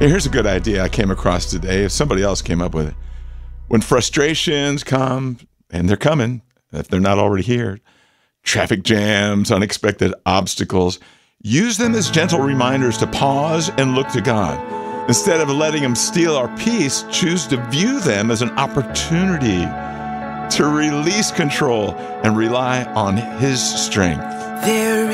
Here's a good idea I came across today. If somebody else came up with it. When frustrations come, and they're coming, if they're not already here, traffic jams, unexpected obstacles, use them as gentle reminders to pause and look to God. Instead of letting them steal our peace, choose to view them as an opportunity to release control and rely on His strength. There